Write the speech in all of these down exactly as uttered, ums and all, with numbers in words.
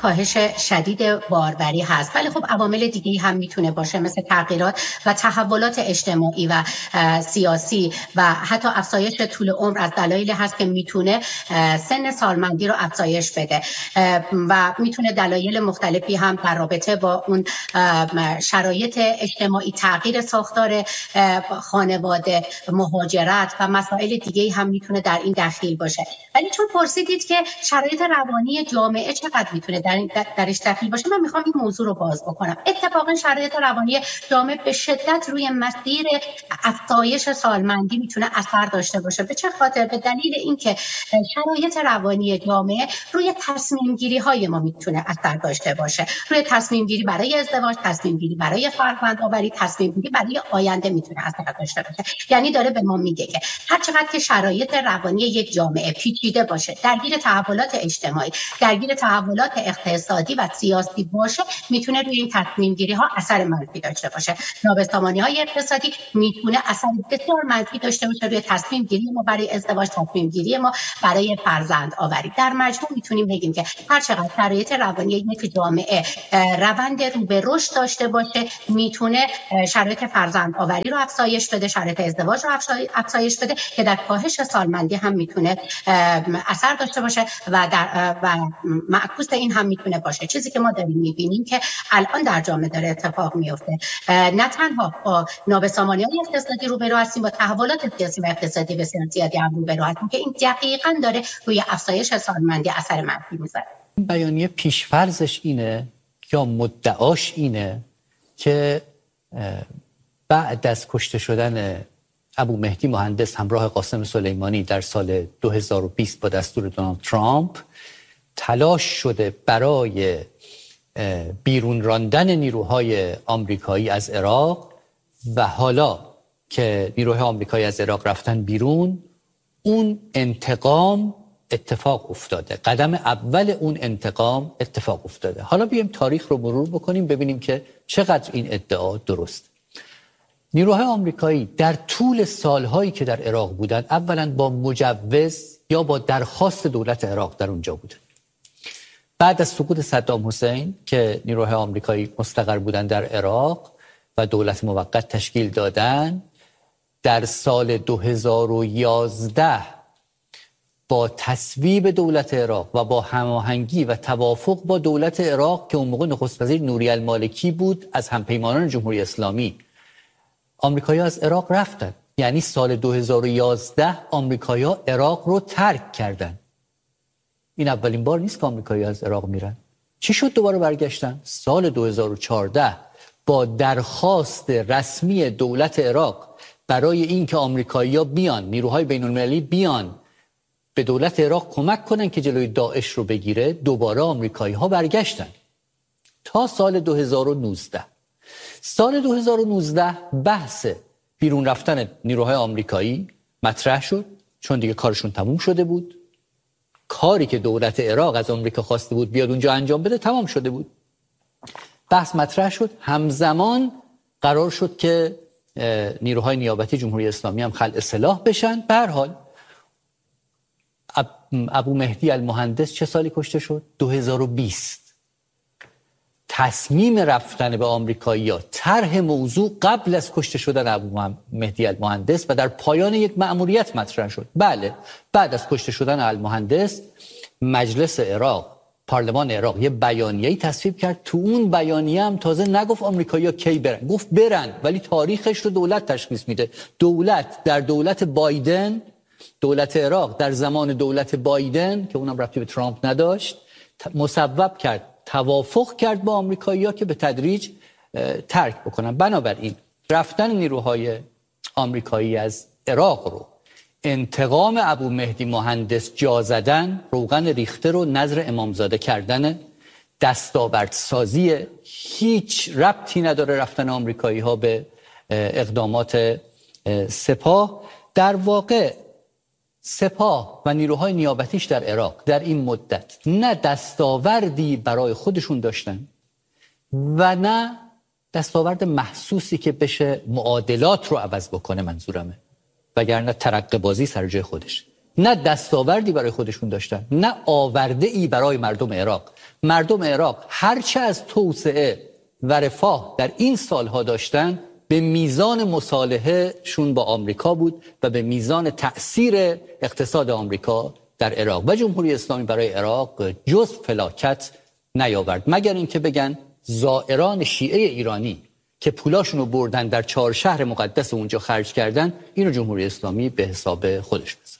کاهش شدید باربری هست، ولی خب عوامل دیگه‌ای هم میتونه باشه، مثل تغییرات و تحولات اجتماعی و سیاسی و حتی افزایش طول عمر از دلایلی هست که میتونه سن سالمندی رو افزایش بده و میتونه دلایل مختلفی هم در رابطه با اون شرایط اجتماعی، تغییر ساختار خانواده، مهاجرت و مسائل دیگه‌ای هم میتونه در این دخیل باشه. ولی چون پرسیدید که شرایط روانی جامعه چقدر میتونه در این درش دخیل باشه، من میخوام این موضوع رو باز بکنم. اتفاقا شرایط روانی جامعه به شدت روی مسیر افزایش سالمندی میتونه اثر داشته باشه. به چه خاطر؟ به دلیل اینکه شرایط روانی جامعه روی تصمیم گیری های ما میتونه اثر داشته باشه، روی تصمیم گیری برای ازدواج، تصمیم گیری برای فرزند آوری، تصمیم گیری برای آینده میتونه اثر داشته باشه. یعنی داره به ما میگه که هر چقدر که شرایط روانی یک جامعه پیچیده باشه، درگیر تحولات اجتماعی، درگیر تحولات اقتصادی و سیاسی باشه، میتونه روی این تصمیم گیری ها اثر منفی داشته باشه. نابسامانی های اقتصادی میتونه اثر بسیار منفی داشته باشه روی تصمیم گیری ما برای ازدواج، تصمیم گیری ما برای فرزند آوری. در مجموع میتونیم بگیم که هر چقدر شرایط روانی یک جامعه روند رو به رشد داشته باشه، میتونه شرایط فرزند آوری رو افزایش بده، شرایط ازدواج رو افزایش بده که در کاهش سالمندی هم میتونه اثر داشته باشه و در و معکوس این هم میتونه باشه. چیزی که ما داریم میبینیم که الان در جامعه داره اتفاق میفته، نه تنها با نابسامانی‌های اقتصادی روبرو هستیم، با تحولات سیاسی و اقتصادی بسیار زیادی هم روبرو هستیم که این دقیقاً داره روی افزایش سالمندی اثر منفی میذاره. بیانیه پیش‌فرضش اینه یا مدعاش اینه که بعد از کشته شدن ابو مهدی مهندس همراه قاسم سلیمانی در سال دو هزار و بیست با دستور دونالد ترامپ تلاش شده برای بیرون راندن نیروهای آمریکایی از عراق و حالا که نیروهای آمریکایی از عراق رفتن بیرون، اون انتقام اتفاق افتاده. قدم اول اون انتقام اتفاق افتاده. حالا بیایم تاریخ رو مرور بکنیم ببینیم که چقدر این ادعا درست. نیروهای آمریکایی در طول سالهایی که در عراق بودند، اولا با مجوز یا با درخواست دولت عراق در اونجا بودند. بعد از سقوط صدام حسین که نیروهای آمریکایی مستقر بودند در عراق و دولت موقت تشکیل دادن، در سال دو هزار و یازده با تصویب دولت عراق و با هماهنگی و توافق با دولت عراق که اون موقع نخست وزیر نوری المالکی بود از همپیمانان جمهوری اسلامی، آمریکایی‌ها از عراق رفتن. یعنی سال دو هزار و یازده آمریکایی‌ها عراق رو ترک کردن. این اولین بار نیست که آمریکایی‌ها از عراق میرن. چی شد دوباره برگشتن؟ سال دو هزار و چهارده با درخواست رسمی دولت عراق برای اینکه آمریکایی‌ها بیان، نیروهای بین‌المللی بیان به دولت عراق کمک کنن که جلوی داعش رو بگیره، دوباره آمریکایی‌ها برگشتن تا سال دو هزار و نوزده. سال دو هزار و نوزده بحث بیرون رفتن نیروهای آمریکایی مطرح شد، چون دیگه کارشون تموم شده بود. کاری که دولت عراق از آمریکا خواسته بود بیاد اونجا انجام بده تمام شده بود. بحث مطرح شد. همزمان قرار شد که نیروهای نیابتی جمهوری اسلامی هم خلع سلاح بشن. به هر حال ابو مهدی المهندس چه سالی کشته شد؟ دو هزار و بیست. تصمیم رفتن به آمریکایی‌ها، طرح موضوع قبل از کشته شدن ابو مهدی المهندس و در پایان یک مأموریت مطرح شد. بله، بعد از کشته شدن المهندس مجلس عراق، پارلمان عراق یه بیانیه‌ای تصویب کرد. تو اون بیانیه هم تازه نگفت آمریکایی‌ها کی برن، گفت برن، ولی تاریخش رو دولت تشخیص میده. دولت در دولت بایدن، دولت عراق در زمان دولت بایدن که اونم ربطی به ترامپ نداشت، مصوب کرد، توافق کرد با آمریکایی‌ها که به تدریج ترک بکنن. بنابراین رفتن نیروهای آمریکایی از عراق رو، انتقام ابو مهدی مهندس جا زدن، روغن ریخته رو نظر امامزاده کردن، دستاوردسازی، هیچ ربطی نداره رفتن آمریکایی‌ها به اقدامات سپاه. در واقع سپاه و نیروهای نیابتیش در عراق در این مدت نه دستاوردی برای خودشون داشتن و نه دستاورد محسوسی که بشه معادلات رو عوض بکنه، منظورمه، وگرنه ترقه بازی سر جای خودش. نه دستاوردی برای خودشون داشتن، نه آورده ای برای مردم عراق. مردم عراق هرچه از توسعه و رفاه در این سالها داشتن به میزان مصالحه شون با آمریکا بود و به میزان تأثیر اقتصاد آمریکا در عراق، و جمهوری اسلامی برای عراق جز فلاکت نیاورد، مگر اینکه بگن زائران شیعه ایرانی که پولاشون رو بردن در چهار شهر مقدس اونجا خرج کردن، اینو جمهوری اسلامی به حساب خودش بذاره.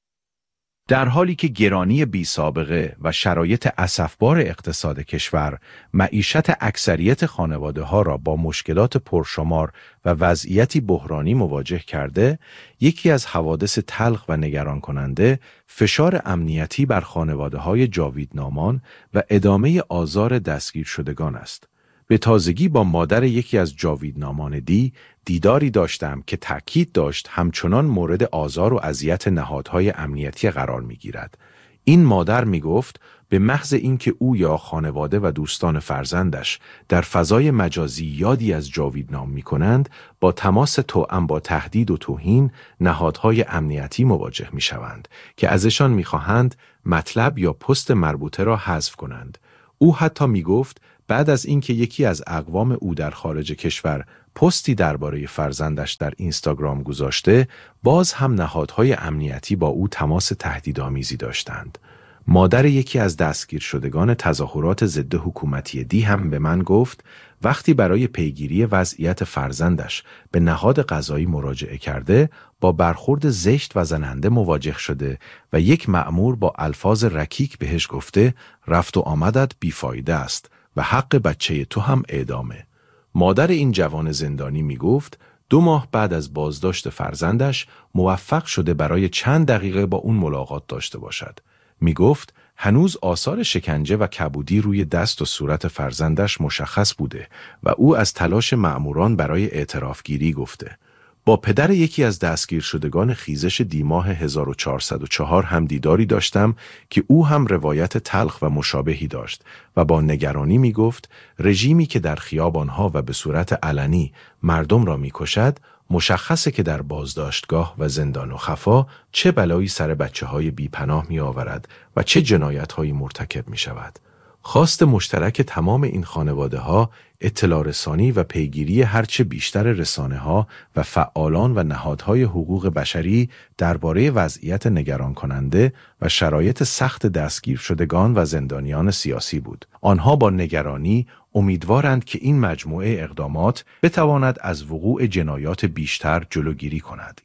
در حالی که گرانی بی سابقه و شرایط اسفبار اقتصاد کشور معیشت اکثریت خانواده ها را با مشکلات پرشمار و وضعیتی بحرانی مواجه کرده، یکی از حوادث تلخ و نگران کننده فشار امنیتی بر خانواده های جاویدنامان و ادامه آزار دستگیر شدگان است. به تازگی با مادر یکی از جاویدنامان دی دیداری داشتم که تأکید داشت همچنان مورد آزار و اذیت نهادهای امنیتی قرار می‌گیرد. این مادر می‌گفت به محض اینکه او یا خانواده و دوستان فرزندش در فضای مجازی یادی از جاویدنام می‌کنند، با تماس توأم با تهدید و توهین نهادهای امنیتی مواجه می‌شوند که ازشان می‌خواهند مطلب یا پست مربوطه را حذف کنند. او حتی می‌گفت بعد از اینکه یکی از اقوام او در خارج کشور پستی درباره فرزندش در اینستاگرام گذاشته، باز هم نهادهای امنیتی با او تماس تهدیدآمیزی داشتند. مادر یکی از دستگیر شدگان تظاهرات ضد حکومتی دی هم به من گفت وقتی برای پیگیری وضعیت فرزندش به نهاد قضایی مراجعه کرده، با برخورد زشت و زننده مواجه شده و یک مأمور با الفاظ رکیک بهش گفته رفت و آمدت بیفایده است و حق بچه تو هم اعدامه. مادر این جوان زندانی می گفت دو ماه بعد از بازداشت فرزندش موفق شده برای چند دقیقه با اون ملاقات داشته باشد. می گفت هنوز آثار شکنجه و کبودی روی دست و صورت فرزندش مشخص بوده و او از تلاش مأموران برای اعتراف گیری گفته. با پدر یکی از دستگیر شدگان خیزش دیماه هزار و چهارصد و چهار هم دیداری داشتم که او هم روایت تلخ و مشابهی داشت و با نگرانی می گفت رژیمی که در خیابانها و به صورت علنی مردم را می کشد، مشخصه که در بازداشتگاه و زندان و خفا چه بلایی سر بچه های بی پناه می آورد و چه جنایت هایی مرتکب می شود. خواست مشترک تمام این خانواده ها اطلاع رسانی و پیگیری هرچه بیشتر رسانه ها و فعالان و نهادهای حقوق بشری درباره وضعیت نگران کننده و شرایط سخت دستگیر شدگان و زندانیان سیاسی بود. آنها با نگرانی امیدوارند که این مجموعه اقدامات بتواند از وقوع جنایات بیشتر جلوگیری کند.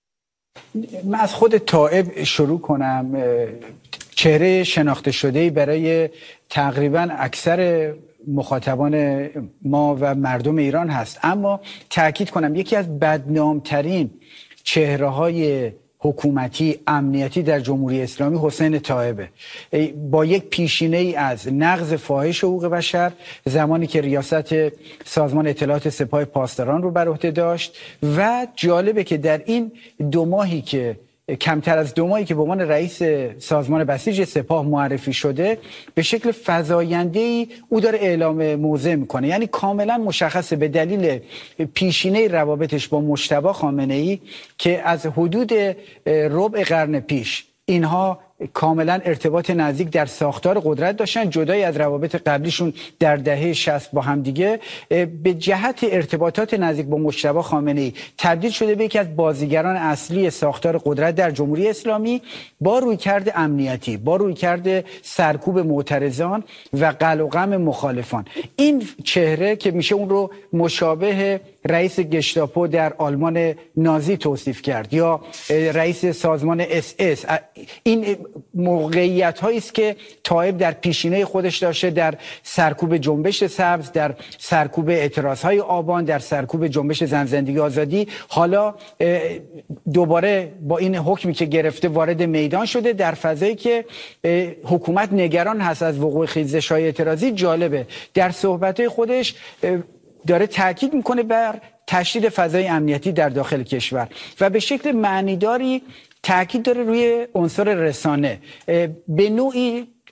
من از خود تائب شروع کنم. چهره شناخته شده‌ای برای تقریباً اکثر مخاطبان ما و مردم ایران هست، اما تأکید کنم یکی از بدنامترین چهره‌های حکومتی امنیتی در جمهوری اسلامی حسین طائبه، با یک پیشینه ای از نقض فاحش حقوق بشر زمانی که ریاست سازمان اطلاعات سپاه پاسداران رو بر عهده داشت و جالبه که در این دو ماهی که کمتر از دو ماهی که به عنوان رئیس سازمان بسیج سپاه معرفی شده، به شکل فزاینده‌ای او داره اعلام موضع میکنه. یعنی کاملا مشخصه به دلیل پیشینه روابطش با مجتبی خامنه‌ای که از حدود ربع قرن پیش اینها کاملا ارتباط نزدیک در ساختار قدرت داشتن، جدای از روابط قبلیشون در دهه شصت با هم دیگه، به جهت ارتباطات نزدیک با مجتبی خامنه‌ای تبدیل شده به یکی از بازیگران اصلی ساختار قدرت در جمهوری اسلامی، با رویکرد امنیتی، با رویکرد سرکوب معترضان و قلع و قم مخالفان. این چهره که میشه اون رو مشابه رئیس گشتاپو در آلمان نازی توصیف کرد یا رئیس سازمان اس اس، این موقعیت هایی است که طائب در پیشینه خودش داشته، در سرکوب جنبش سبز، در سرکوب اعتراض های آبان، در سرکوب جنبش زن زندگی آزادی. حالا دوباره با این حکمی که گرفته وارد میدان شده در فضایی که حکومت نگران هست از وقوع خیزش های اعتراضی. جالبه در صحبت های خودش داره تاکید میکنه بر تشدید فضای امنیتی در داخل کشور و به شکل معنیداری تاکید داره روی عنصر رسانه. به نوعی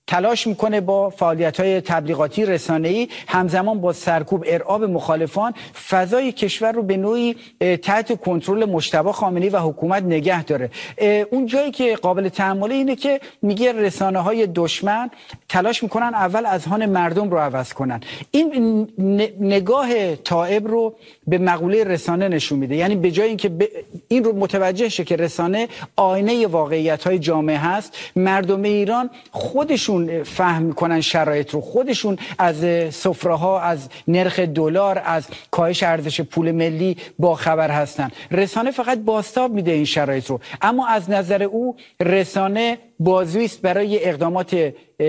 تلاش میکنه با فعالیت‌های تبلیغاتی رسانه‌ای همزمان با سرکوب ارعاب مخالفان فضای کشور رو به نوعی تحت کنترل مجتبی خامنه‌ای و حکومت نگه داره. اون جایی که قابل تأمله اینه که میگه رسانه‌های دشمن تلاش میکنن اول اذهان مردم رو عوض کنن. این نگاه تائب رو به مقوله رسانه نشون میده، یعنی به جای اینکه این رو متوجه شه که رسانه آینه واقعیت‌های جامعه هست، مردم ایران خودشون فهم میکنن شرایط رو، خودشون از سفره‌ها، از نرخ دلار، از کاهش ارزش پول ملی با خبر هستن. رسانه فقط بازتاب میده این شرایط رو، اما از نظر او رسانه بازویی است برای اقدامات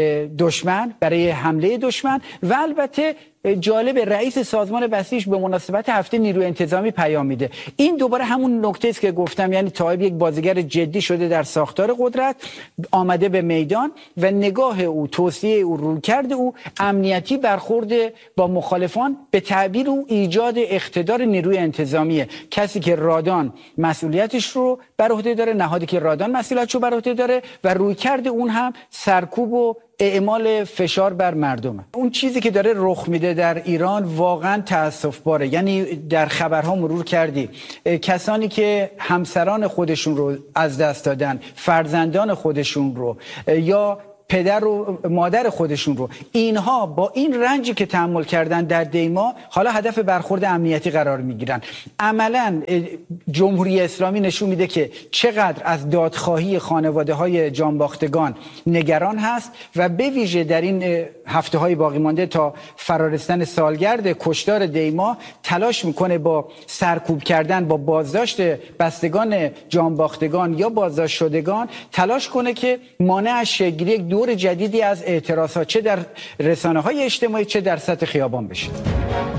دشمن، برای حمله دشمن. و البته جالب، رئیس سازمان بسیج به مناسبت هفته نیروی انتظامی پیام میده. این دوباره همون نکته است که گفتم، یعنی تائب یک بازیگر جدی شده در ساختار قدرت، آمده به میدان و نگاه او، توصیه او، رویکرد او امنیتی برخورد با مخالفان، به تعبیر او ایجاد اقتدار نیروی انتظامیه. کسی که رادان مسئولیتش رو بر عهده داره، نهادی که رادان مسئولیتش رو بر عهده داره و رویکرد اون هم سرکوب و اعمال فشار بر مردمه. اون چیزی که داره رخ میده در ایران واقعا تأسف باره. یعنی در خبرها مرور کردی کسانی که همسران خودشون رو از دست دادن، فرزندان خودشون رو یا پدر و مادر خودشون رو، اینها با این رنجی که تحمل کردن در دیما حالا هدف برخورد امنیتی قرار میگیرن. عملا جمهوری اسلامی نشون میده که چقدر از دادخواهی خانواده های جانباختگان نگران هست و به ویژه در این هفته های باقی مانده تا فرارستن سالگرد کشتار دیما تلاش میکنه با سرکوب کردن، با بازداشت بستگان جانباختگان یا بازداشت شدگان تلاش کنه که مانع از شکل‌گیری دور جدیدی از اعتراضات چه در رسانه‌های اجتماعی چه در سطح خیابان بشه.